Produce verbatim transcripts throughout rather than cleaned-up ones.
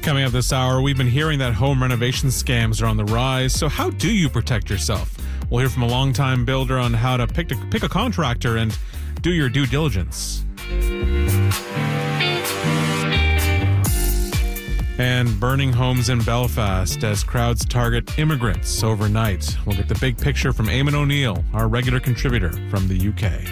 Coming up this hour, we've been hearing that home renovation scams are on the rise. So how do you protect yourself? We'll hear from a longtime builder on how to pick, a, pick a contractor and do your due diligence. And burning homes in Belfast as crowds target immigrants overnight. We'll get the big picture from Eamon O'Neill, our regular contributor from the U K.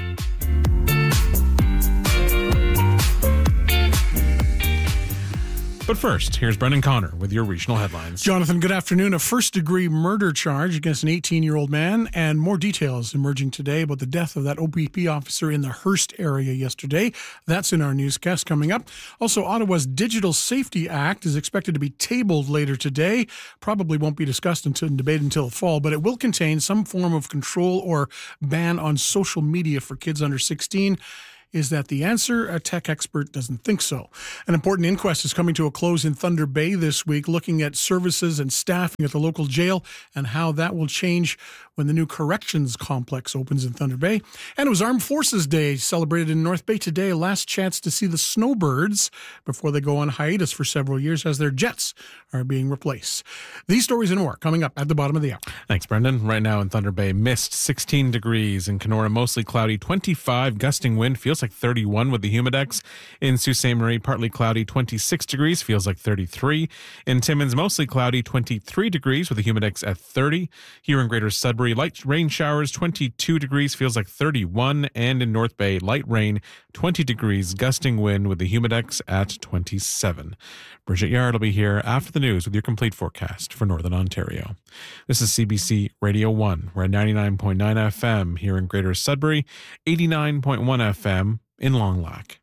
But first, here's Brendan Connor with your regional headlines. Jonathan, good afternoon. A first-degree murder charge against an eighteen-year-old man, and more details emerging today about the death of that O P P officer in the Hearst area yesterday. That's in our newscast coming up. Also, Ottawa's Digital Safety Act is expected to be tabled later today. Probably won't be discussed until debated until the fall, but it will contain some form of control or ban on social media for kids under sixteen. Is that the answer? A tech expert doesn't think so. An important inquest is coming to a close in Thunder Bay this week, looking at services and staffing at the local jail and how that will change when the new corrections complex opens in Thunder Bay. And it was Armed Forces Day celebrated in North Bay today, a last chance to see the snowbirds before they go on hiatus for several years as their jets are being replaced. These stories and more coming up at the bottom of the hour. Thanks, Brendan. Right now in Thunder Bay, mist, sixteen degrees. In Kenora, mostly cloudy, twenty-five. Gusting wind, feels like thirty-one with the Humidex. In Sault Ste. Marie, partly cloudy, twenty-six degrees, feels like thirty-three. In Timmins, mostly cloudy, twenty-three degrees with the Humidex at thirty. Here in Greater Sudbury, light rain showers, twenty-two degrees, feels like thirty-one. And in North Bay, light rain, twenty degrees, gusting wind with the Humidex at twenty-seven. Bridget Yard will be here after the news with your complete forecast for Northern Ontario. This is C B C Radio one. We're at ninety-nine point nine F M here in Greater Sudbury, eighty-nine point one F M in Long Lac.